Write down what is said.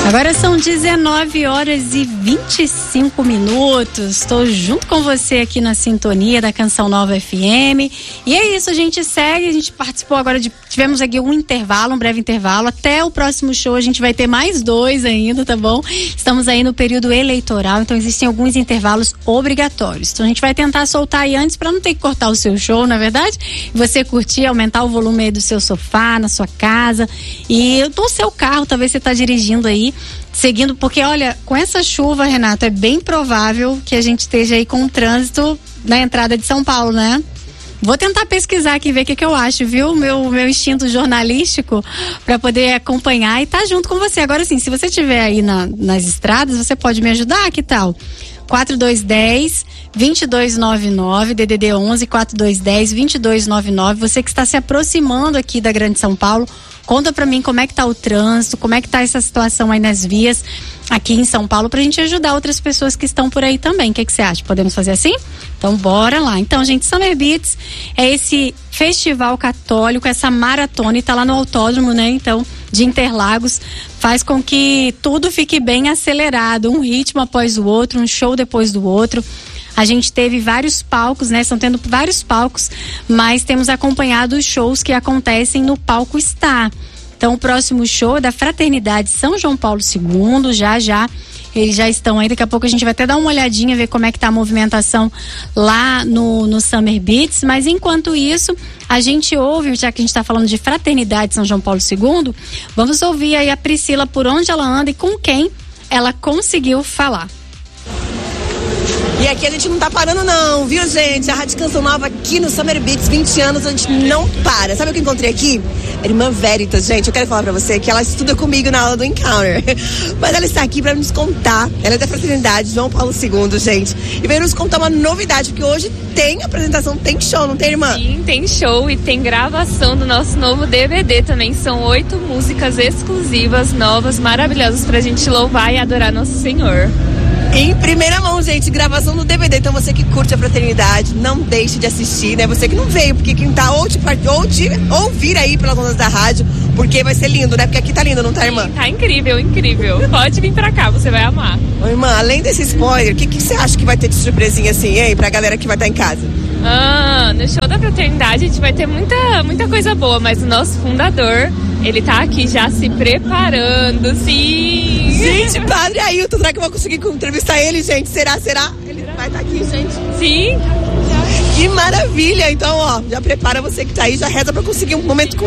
Agora são 19h25. Estou junto com você aqui na sintonia da Canção Nova FM. E é isso, a gente segue, a gente participou agora tivemos aqui um breve intervalo. Até o próximo show a gente vai ter mais 2 ainda, tá bom? Estamos aí no período eleitoral, então existem alguns intervalos obrigatórios. Então a gente vai tentar soltar aí antes para não ter que cortar o seu show, na é verdade? Você curtir, aumentar o volume aí do seu sofá, na sua casa e do seu carro, talvez você tá dirigindo aí, seguindo, porque olha, com essa chuva, Renato, é bem provável que a gente esteja aí com o trânsito na entrada de São Paulo, né? Vou tentar pesquisar aqui, ver o que eu acho, viu? Meu instinto jornalístico para poder acompanhar e tá junto com você. Agora sim, se você estiver aí nas estradas, você pode me ajudar, que tal? 4210-2299, DDD 11 4210-2299. Você que está se aproximando aqui da Grande São Paulo, conta pra mim como é que tá o trânsito, como é que tá essa situação aí nas vias aqui em São Paulo, pra gente ajudar outras pessoas que estão por aí também. O que você acha? Podemos fazer assim? Então bora lá. Então, gente, Summer Beats é esse festival católico, essa maratona, e tá lá no autódromo, né? Então, de Interlagos, faz com que tudo fique bem acelerado, um ritmo após o outro, um show depois do outro. A gente teve vários palcos, né? Estão tendo vários palcos, mas temos acompanhado os shows que acontecem no Palco Star. Então, o próximo show é da Fraternidade São João Paulo II, já. Eles já estão aí, daqui a pouco a gente vai até dar uma olhadinha, ver como é que tá a movimentação lá no Summer Beats, mas enquanto isso, a gente ouve, já que a gente tá falando de Fraternidade São João Paulo II, vamos ouvir aí a Priscila, por onde ela anda e com quem ela conseguiu falar. E aqui a gente não tá parando não, viu, gente? A Rádio Canção Nova aqui no Summer Beats, 20 anos, a gente não para. Sabe o que eu encontrei aqui? A irmã Veritas, gente, eu quero falar pra você que ela estuda comigo na aula do Encounter. Mas ela está aqui pra nos contar, ela é da Fraternidade João Paulo II, gente. E veio nos contar uma novidade, porque hoje tem apresentação, tem show, não tem, irmã? Sim, tem show e tem gravação do nosso novo DVD também. São 8 músicas exclusivas, novas, maravilhosas pra gente louvar e adorar nosso Senhor. Em primeira mão, gente, gravação do DVD. Então você que curte a Fraternidade, não deixe de assistir, né? Você que não veio, porque quem tá ou ouvir aí pelas ondas da rádio, porque vai ser lindo, né? Porque aqui tá lindo, não tá, irmã? Sim, tá incrível, incrível. Pode vir pra cá, você vai amar. Ô, irmã, além desse spoiler, o que você acha que vai ter de surpresinha assim, hein? Pra galera que vai estar em casa? No show da Fraternidade a gente vai ter muita coisa boa, mas o nosso fundador, ele tá aqui já se preparando, sim. Gente, Padre Ailton, será que eu vou conseguir entrevistar ele, gente? Será? Ele vai estar aqui, gente? Sim. Que maravilha! Então, ó, já prepara você que tá aí, já reza pra conseguir um momento com